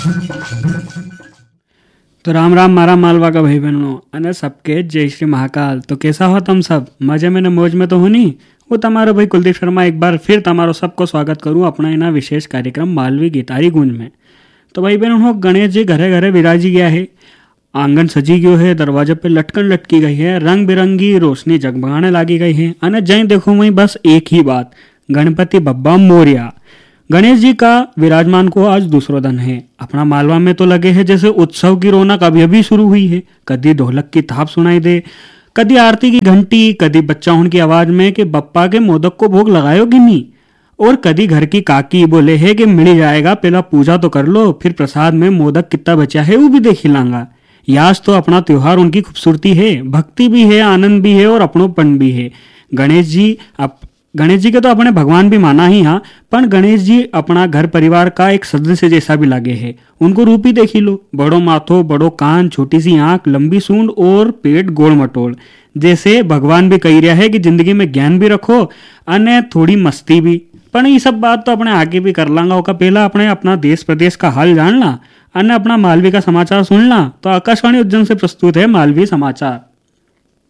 तो राम राम मारा मालवा का भाई बहनों अने सबके जय श्री महाकाल। तो कैसा हो तुम सब? मजे में ने मौज में तो हो नहीं? वो तुम्हारो भाई कुलदीप शर्मा एक बार फिर तुम्हारो सबको स्वागत करूं अपना इना विशेष कार्यक्रम मालवी गीतारी गूंज में। तो भाई बहनों गणेश जी घरे घरे विराजी गया है, आंगन सजी गयो है, दरवाजे पे लटकन लटकी गई है, रंग बिरंगी रोशनी जगमगाने लागी गई है। अने जय देखो वही बस एक ही बात, गणपति बब्बा मोरिया। गणेश जी का विराजमान को आज दूसरा दिन है। अपना मालवा में तो लगे है जैसे उत्सव की रौनक अभी अभी शुरू हुई है। कदी ढोलक की थाप सुनाई दे, कदी आरती की घंटी, कदी बच्चा की आवाज में कि बप्पा के मोदक को भोग लगायोगी नहीं, और कदी घर की काकी बोले है कि मिल जाएगा, पहला पूजा तो कर लो, फिर प्रसाद में मोदक कितना बचा है वो भी देख लांगा। यास तो अपना त्योहार उनकी खूबसूरती है, भक्ति भी है, आनंद भी है और अपनोपन भी है। गणेश जी के तो अपने भगवान भी माना ही, हाँ, पर गणेश जी अपना घर परिवार का एक सदस्य जैसा भी लगे है। उनको रूप ही देख ही लो, बड़ो माथो, बड़ो कान, छोटी सी आंख, लंबी सूंड और पेट गोल मटोल। जैसे भगवान भी कही रहा है कि जिंदगी में ज्ञान भी रखो अने थोड़ी मस्ती भी। पर ये सब बात तो अपने आगे भी कर लांगा। ओका पहला अपने अपना देश प्रदेश का हाल जानना, अने अपना मालवी का समाचार सुनना। तो आकाशवाणी उज्जैन से प्रस्तुत है मालवी समाचार।